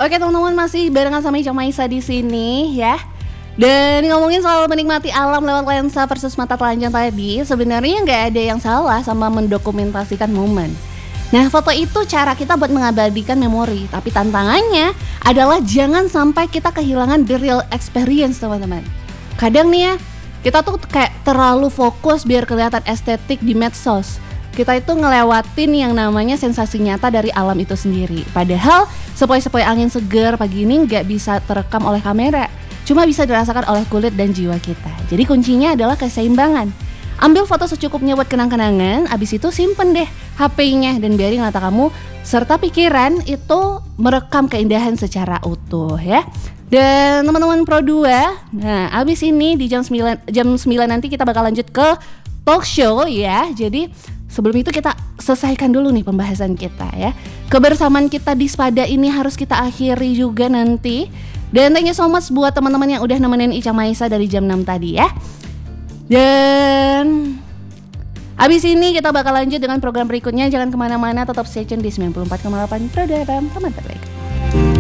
Oke teman-teman, masih barengan sama Ica Maisa di sini ya. Dan ngomongin soal menikmati alam lewat lensa versus mata telanjang tadi, sebenarnya nggak ada yang salah sama mendokumentasikan momen. Nah, foto itu cara kita buat mengabadikan memori, tapi tantangannya adalah jangan sampai kita kehilangan the real experience, teman-teman. Kadang nih ya, kita tuh kayak terlalu fokus biar kelihatan estetik di medsos. Kita itu ngelewatin yang namanya sensasi nyata dari alam itu sendiri. Padahal sepoi-sepoi angin segar pagi ini nggak bisa terekam oleh kamera, cuma bisa dirasakan oleh kulit dan jiwa kita. Jadi kuncinya adalah keseimbangan. Ambil foto secukupnya buat kenang-kenangan, abis itu simpen deh HP-nya dan biarin mata kamu serta pikiran itu merekam keindahan secara utuh ya. Dan teman-teman Pro 2, nah abis ini di jam 9 nanti kita bakal lanjut ke talk show ya. Jadi sebelum itu kita selesaikan dulu nih pembahasan kita ya. Kebersamaan kita di Spada ini harus kita akhiri juga nanti. Dan thank you so much buat teman-teman yang udah nemenin Ica Maisa dari jam 6 tadi ya. Dan abis ini kita bakal lanjut dengan program berikutnya. Jangan kemana-mana, tetap stay tune di 94,8 Pro FM, teman terbaik.